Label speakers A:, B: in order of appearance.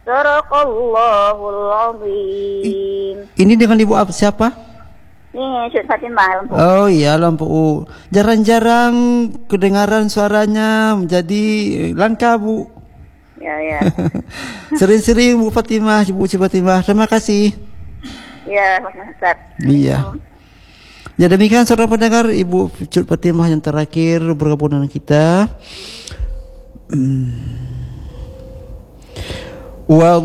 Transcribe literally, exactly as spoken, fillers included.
A: Sadaqallahul azim.
B: Ini dengan ibu apa, siapa?
A: Ini Syed Fatimah Lempu.
B: Oh iya Lempu. Jarang-jarang kedengaran suaranya, menjadi langka Bu.
A: Ya ya.
B: Sering-sering Bu Fatimah, Ibu Syed Fatimah. Terima kasih.
A: Ya, Mas Ustaz.
B: Iya. Ya demikian saudara pendengar, Ibu Syed Fatimah yang terakhir bergabung dengan kita. Hmm. Wa